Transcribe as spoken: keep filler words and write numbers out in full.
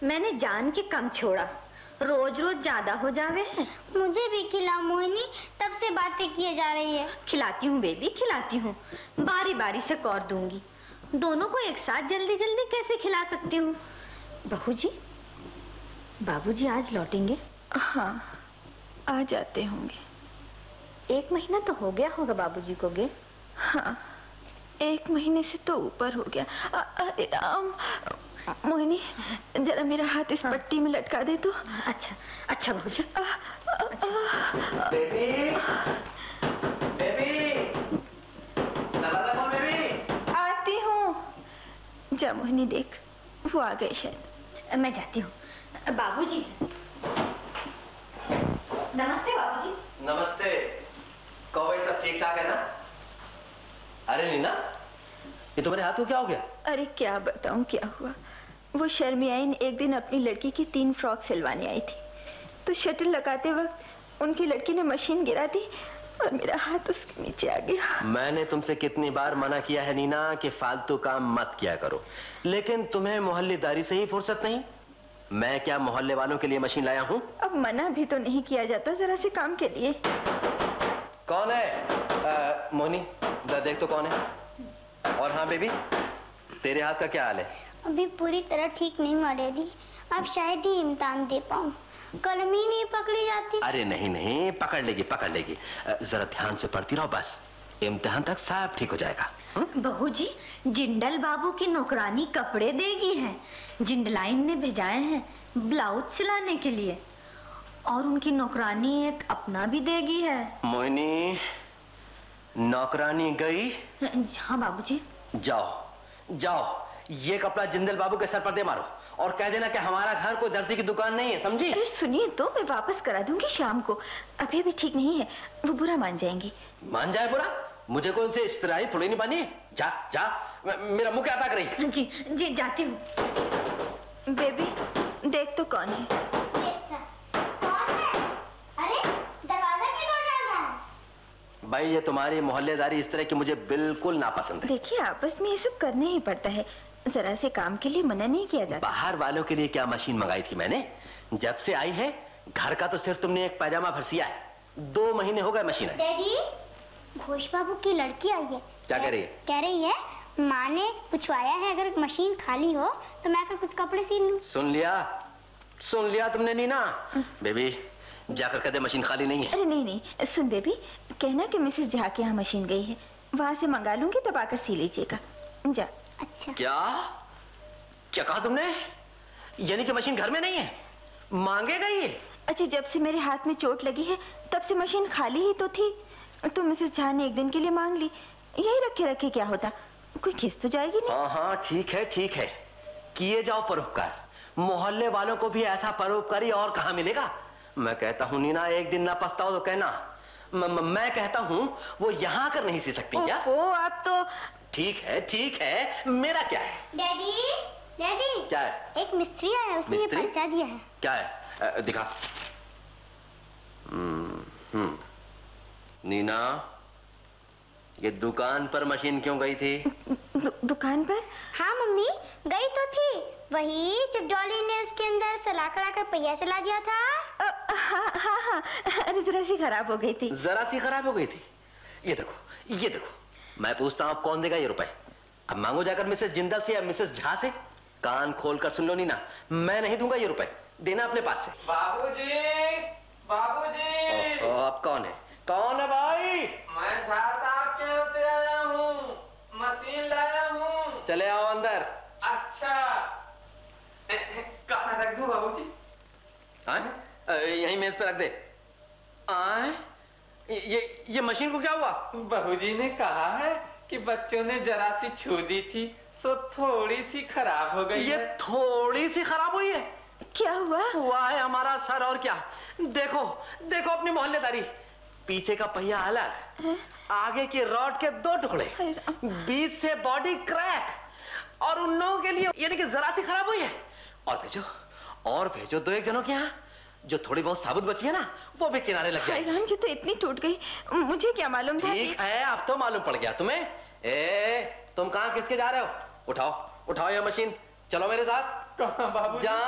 मैंने जान के कम छोड़ा, रोज रोज ज्यादा हो जावे हैं। मुझे भी खिलाओ मोहिनी, तब से बातें किए जा रही है। खिलाती हूँ बेबी, खिलाती हूँ, बारी बारी से कौर दूंगी। दोनों को एक साथ जल्दी जल्दी कैसे खिला सकती हूँ। बहू जी, बाबूजी आज लौटेंगे? हाँ, आ जाते होंगे। एक महीना तो हो गया होगा बाबूजी को गए? हाँ, एक महीने से तो ऊपर हो गया। अरे राम, मोहिनी जरा मेरा हाथ इस हाँ। पट्टी में लटका दे तो। अच्छा अच्छा बाबूजी। अच्छा। बेबी, बेबी, दरवाजा खोल बेबी। आती हूँ। जा मोहिनी, देख वो आ गए शायद। मैं जाती हूँ। बाबूजी। नमस्ते बाबूजी। नमस्ते। कहो भाई, सब ठीक ठाक है ना? अरे नीना, ये तुम्हारे हाथ को क्या हो गया? अरे क्या बताऊं क्या हुआ। वो शर्मियाइन एक दिन अपनी लड़की की तीन फ्रॉक सिलवाने आई थी, तो शटल लगाते वक्त उनकी लड़की ने मशीन गिरा दी और मेरा हाथ उसके नीचे आ गया। मैंने तुमसे कितनी बार मना किया है नीना कि फालतू काम मत किया करो, लेकिन तुम्हें मोहल्लेदारी से ही फुर्सत नहीं। मैं क्या मोहल्ले वालों के लिए मशीन लाया हूँ? अब मना भी तो नहीं किया जाता जरा से काम के लिए। कौन है? मोनी, देख तो कौन है। और हाँ बेबी, तेरे हाथ का क्या हाल है? अभी पूरी तरह ठीक नहीं हुआ डैडी, अब शायद ही इम्तिहान दे पाऊँ। कलम ही नहीं पकड़ी जाती। अरे नहीं नहीं, पकड़ लेगी पकड़ लेगी, जरा ध्यान से पढ़ती रहो, बस इम्तिहान तक सब ठीक हो जाएगा। बहू जी, जिंदल बाबू की नौकरानी कपड़े देगी है। जिंदलाइन ने भेजाए हैं ब्लाउज सिलाने के लिए, और उनकी नौकरानी एक अपना भी देगी है। मोहिनी, नौकरानी गई? हाँ बाबूजी। जाओ जाओ, ये कपड़ा जिंदल बाबू के सर पर दे मारो और कह देना कि हमारा घर कोई दर्जी की दुकान नहीं है, समझी? अरे सुनिए तो, मैं वापस करा दूंगी शाम को, अभी भी ठीक नहीं है, वो बुरा मान जाएंगी। मान जाए बुरा? मुझे कोई उनसे इश्तराई थोड़ी नहीं बनी। जा जा, मेरा मुंह क्या ताक रही? जी जी, जाती हूँ। बेबी देख तो कौन है। कौन है? अरे दरवाजा क्यों तोड़ डाल रहा है? भाई ये तुम्हारी मोहल्लेदारी इस तरह की मुझे बिल्कुल नापसंद है। देखिए आपस में ये सब करने ही पड़ता है, जरा से काम के लिए मना नहीं किया जाता। बाहर वालों के लिए क्या मशीन मंगाई थी मैंने? जब से आई है घर का तो सिर्फ तुमने एक पैजामा भर सिया है। दो महीने हो गए मशीन है। डैडी, घोष बाबू की लड़की आई है। क्या कह रही है? कह रही है माँ ने पूछवाया है अगर मशीन खाली हो तो मैं आकर कुछ कपड़े सिल लूं। सुन लिया सुन लिया तुमने नीना? बेबी जाकर कह दे मशीन खाली नहीं है। अरे नहीं नहीं, सुन बेबी, कहना कि मिसेस झा के यहाँ मशीन गई है, वहां से मंगा लूंगी, तब आकर सी लीजिएगा। जा। अच्छा। क्या क्या कहा तुमने? यानी कि मशीन घर में नहीं है, मांगे गई है? अच्छा, जब से मेरे हाथ में चोट लगी है तब से मशीन खाली ही तो थी, तो मिसेस झा ने एक दिन के लिए मांग ली। यही रखे रखे क्या होता, कोई खिस तो जाएगी नहीं। हाँ हाँ ठीक है ठीक है, किए जाओ परोपकार। मोहल्ले वालों को भी ऐसा परोपकारी और कहाँ मिलेगा। मैं कहता हूँ नीना, एक दिन ना पछताओ तो कहना। म, म, मैं कहता हूँ वो यहाँ आकर नहीं सी सकती क्या? ओ, आप तो ठीक है ठीक है, मेरा क्या है? डैडी डैडी, क्या है? एक मिस्त्री आया, उसने ये पर्चा दिया है। क्या है? आ, दिखा। हम्म नीना, ये दुकान पर मशीन क्यों गई थी? दु, दुकान पर? हाँ मम्मी, गई तो थी, वही जब डॉली ने उसके अंदर सलाकर आकर पहिया चला दिया था। हाँ हाँ हाँ, अरे जरा सी खराब हो गई थी। जरा सी खराब हो गई थी? ये देखो ये देखो, मैं पूछता हूँ अब कौन देगा ये रुपए? अब मांगो जाकर मिसेस जिंदल से या मिसेस झा से। कान खोल कर सुन लो नीना, मैं नहीं दूंगा ये रुपए, देना अपने पास से। बाबूजी, बाबूजी। अब कौन है? कौन है भाई? मैं झा साहब के यहाँ से आया हूँ, मशीन लाया हूँ। चले आओ अंदर। अच्छा, कहाँ रख दूँ बाबूजी? यहीं मेज पे रख दे। आए? ये ये मशीन को क्या हुआ? बाबूजी ने कहा है कि बच्चों ने जरा सी छू दी थी, सो थोड़ी सी खराब हो गई। ये है। थोड़ी सी खराब हुई है? क्या हुआ? हुआ है हमारा सर, और क्या। देखो देखो अपनी मोहल्लेदारी, पीछे का पहिया अलग, आगे की रॉड के दो टुकड़े, बीच से बॉडी क्रैक, और उन लोगों के लिए यानी कि जरा सी खराब हुई है। और भेजो और भेजो दो एक जनों के यहाँ, जो थोड़ी बहुत साबुत बची है ना, वो भी किनारे लग जाएगी। की तो इतनी टूट गई, मुझे क्या मालूम था। ठीक है, अब तो मालूम पड़ गया तुम्हें। ए, तुम कहाँ किसके जा रहे हो? उठाओ उठाओ ये मशीन, चलो मेरे साथ। कहाँ बाबूजी?